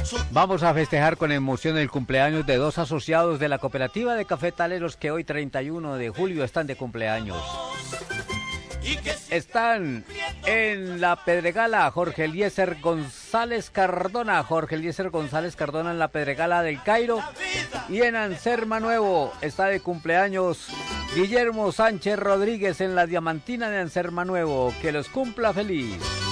Vamos a festejar con emoción el cumpleaños de dos asociados de la cooperativa de cafetaleros que hoy 31 de julio están de cumpleaños. Están en la Pedregala Jorge Eliezer González Cardona en la Pedregala del Cairo, y en Anserma Nuevo está de cumpleaños Guillermo Sánchez Rodríguez en la Diamantina de Anserma Nuevo. Que los cumpla feliz.